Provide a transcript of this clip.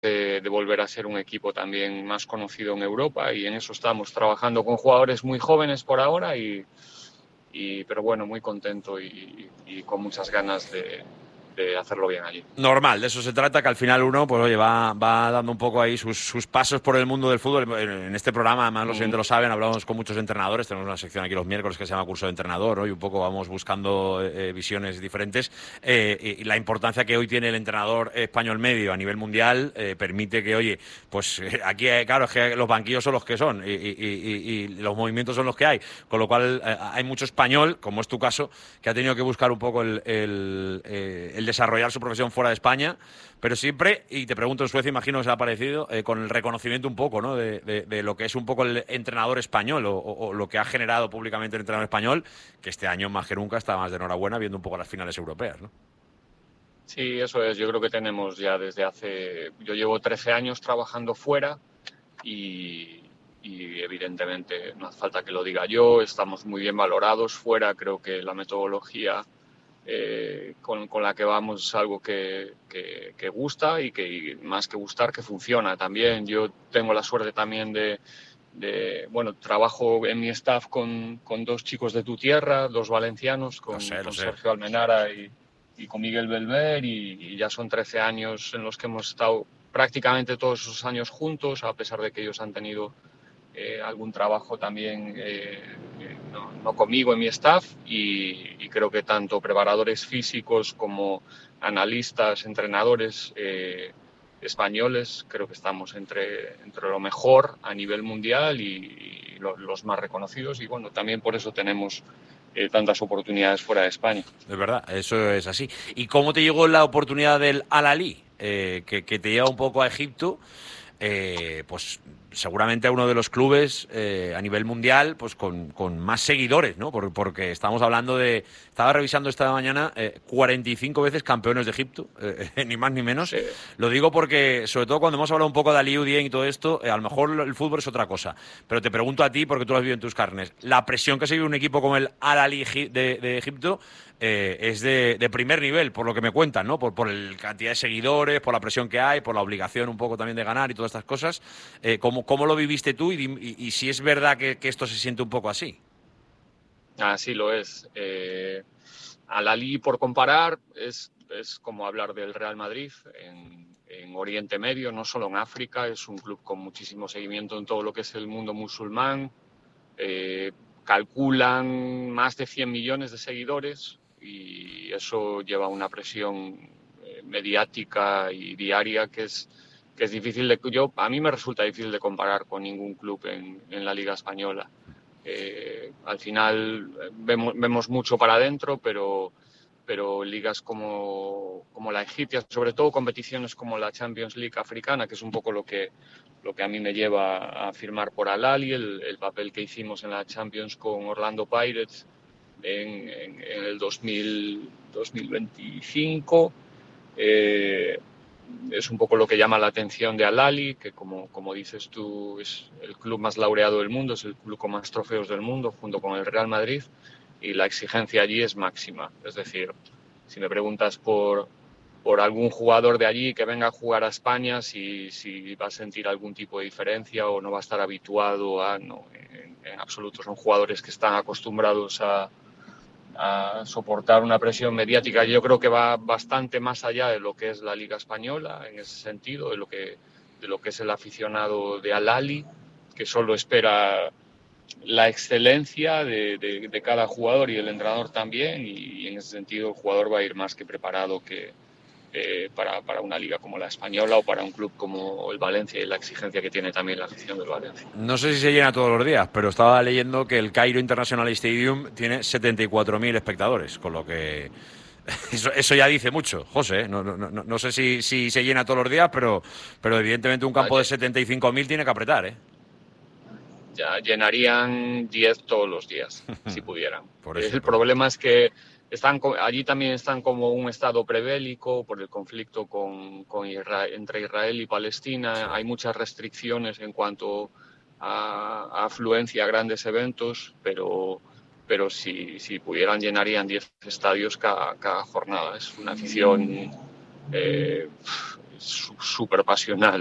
de volver a ser un equipo también más conocido en Europa, y en eso estamos trabajando con jugadores muy jóvenes por ahora, pero bueno, muy contento y con muchas ganas de hacerlo bien allí. Normal, de eso se trata, que al final uno, pues oye, va dando un poco ahí sus pasos por el mundo del fútbol. En este programa, además los oyentes lo saben, hablamos con muchos entrenadores, tenemos una sección aquí los miércoles que se llama Curso de Entrenador, ¿no? Y un poco vamos buscando visiones diferentes. Y la importancia que hoy tiene el entrenador español medio a nivel mundial permite que, oye, pues aquí, claro, es que los banquillos son los que son y los movimientos son los que hay. Con lo cual hay mucho español, como es tu caso, que ha tenido que buscar un poco el desarrollar su profesión fuera de España, pero siempre, y te pregunto en Suecia, imagino que se ha parecido, con el reconocimiento un poco, ¿no? De lo que es un poco el entrenador español o lo que ha generado públicamente el entrenador español, que este año más que nunca está más de enhorabuena viendo un poco las finales europeas, ¿no? Sí, eso es. Yo creo que tenemos ya yo llevo 13 años trabajando fuera y, evidentemente no hace falta que lo diga yo, estamos muy bien valorados fuera. Creo que la metodología con la que vamos es algo que gusta y que más que gustar, que funciona también. Yo tengo la suerte también bueno, trabajo en mi staff con dos chicos de tu tierra, dos valencianos, Lo sé, lo con sé. Sergio Almenara y con Miguel Belver, y ya son 13 años en los que hemos estado prácticamente todos esos años juntos, a pesar de que ellos han tenido algún trabajo también no conmigo en mi staff, y creo que tanto preparadores físicos como analistas, entrenadores españoles, creo que estamos entre lo mejor a nivel mundial y los más reconocidos, y bueno, también por eso tenemos tantas oportunidades fuera de España. Es verdad, eso es así. ¿Y cómo te llegó la oportunidad del Al-Ahly, que te lleva un poco a Egipto? Pues seguramente a uno de los clubes a nivel mundial pues con más seguidores, ¿no? Porque estamos hablando de... Estaba revisando esta mañana 45 veces campeones de Egipto, ni más ni menos. Sí. Lo digo porque, sobre todo cuando hemos hablado un poco de Aliou Dieng y todo esto, a lo mejor el fútbol es otra cosa. Pero te pregunto a ti, porque tú lo has vivido en tus carnes, la presión que se vive un equipo como el Al-Ahly de Egipto es de primer nivel, por lo que me cuentan, ¿no? Por la cantidad de seguidores, por la presión que hay, por la obligación un poco también de ganar y todas estas cosas. ¿Cómo lo viviste tú y si es verdad que esto se siente un poco así? Así lo es. Al-Ahly, por comparar, es como hablar del Real Madrid en Oriente Medio, no solo en África. Es un club con muchísimo seguimiento en todo lo que es el mundo musulmán. Eh, Calculan más de 100 millones de seguidores, y eso lleva una presión mediática y diaria que es difícil a mí me resulta difícil de comparar con ningún club en la Liga Española. Al final vemos mucho para adentro, pero ligas como la egipcia, sobre todo competiciones como la Champions League africana, que es un poco lo que a mí me lleva a firmar por Al-Ahly, el papel que hicimos en la Champions con Orlando Pirates en el 2025. Es un poco lo que llama la atención de Al-Ahly, que como dices tú, es el club más laureado del mundo, es el club con más trofeos del mundo, junto con el Real Madrid, y la exigencia allí es máxima. Es decir, si me preguntas por algún jugador de allí que venga a jugar a España, si va a sentir algún tipo de diferencia o no va a estar habituado a... No, en absoluto, son jugadores que están acostumbrados a soportar una presión mediática. Yo creo que va bastante más allá de lo que es la Liga Española, en ese sentido, de lo que es el aficionado de Al-Ahly, que solo espera la excelencia de cada jugador, y el entrenador también, y en ese sentido el jugador va a ir más que preparado para una liga como la española o para un club como el Valencia, y la exigencia que tiene también la afición del Valencia. No sé si se llena todos los días, pero estaba leyendo que el Cairo International Stadium tiene 74.000 espectadores, con lo que eso ya dice mucho, José. No sé si se llena todos los días, pero evidentemente un campo de 75.000 tiene que apretar, ¿eh? Ya llenarían 10 todos los días, si pudieran. Por eso, El por eso. problema es que allí también están como un estado prebélico por el conflicto entre Israel y Sí. Palestina. Hay muchas restricciones en cuanto a afluencia a grandes eventos, pero si pudieran llenarían 10 estadios cada jornada. Es una afición, eh, súper pasional